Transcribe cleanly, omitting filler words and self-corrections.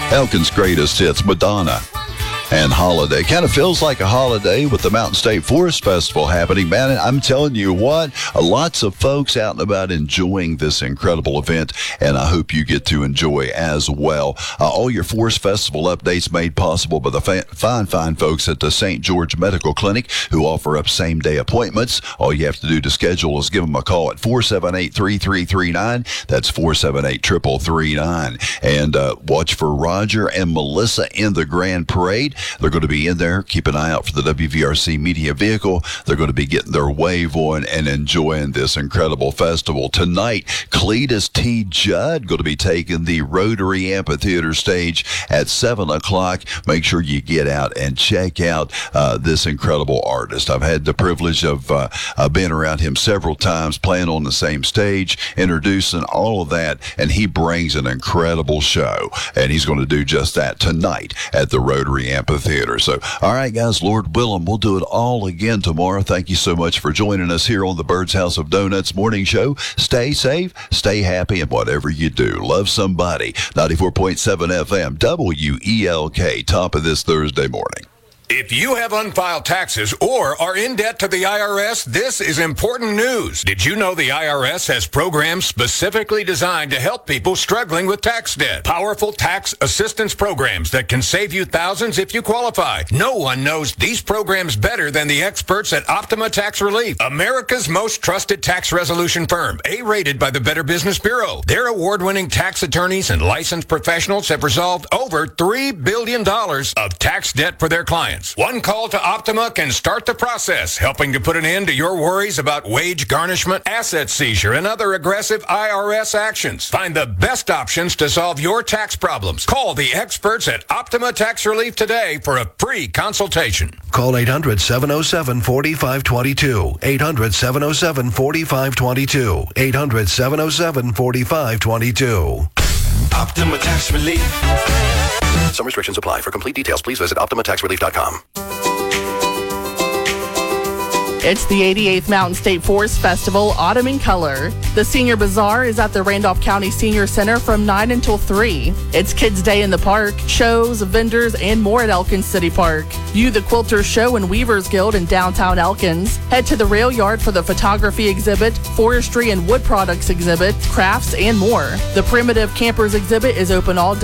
Elkin's greatest hits, Madonna and Holiday. Kind of feels like a holiday with the Mountain State Forest Festival happening. Man, I'm telling you what, lots of folks out and about enjoying this incredible event, and I hope you get to enjoy as well. All your Forest Festival updates made possible by the fine folks at the St. George Medical Clinic, who offer up same-day appointments. All you have to do to schedule is give them a call at 478-3339. That's 478-3339. And watch for Roger and Melissa in the Grand Parade. They're going to be in there. Keep an eye out for the WVRC media vehicle. They're going to be getting their wave on and enjoying this incredible festival. Tonight, Cletus T. Judd going to be taking the Rotary Amphitheater stage at 7 o'clock. Make sure you get out and check out this incredible artist. I've had the privilege of being around him several times, playing on the same stage, introducing all of that, and he brings an incredible show. And he's going to do just that tonight at the Rotary Amphitheater. So, all right, guys, Lord willing, we'll do it all again tomorrow. Thank you so much for joining us here on the Bird's House of Donuts morning show. Stay safe, stay happy, and whatever you do, love somebody. 94.7 FM, WELK, top of this Thursday morning. If you have unfiled taxes or are in debt to the IRS, this is important news. Did you know the IRS has programs specifically designed to help people struggling with tax debt? Powerful tax assistance programs that can save you thousands if you qualify. No one knows these programs better than the experts at Optima Tax Relief, America's most trusted tax resolution firm, A-rated by the Better Business Bureau. Their award-winning tax attorneys and licensed professionals have resolved over $3 billion of tax debt for their clients. One call to Optima can start the process, helping to put an end to your worries about wage garnishment, asset seizure, and other aggressive IRS actions. Find the best options to solve your tax problems. Call the experts at Optima Tax Relief today for a free consultation. Call 800-707-4522. 800-707-4522. 800-707-4522. Optima Tax Relief. Some restrictions apply. For complete details, please visit OptimaTaxRelief.com. It's the 88th Mountain State Forest Festival, Autumn in Color. The Senior Bazaar is at the Randolph County Senior Center from 9 until 3. It's Kids Day in the park, shows, vendors, and more at Elkins City Park. View the Quilters Show and Weavers Guild in downtown Elkins. Head to the rail yard for the photography exhibit, forestry and wood products exhibit, crafts, and more. The Primitive Campers exhibit is open all day.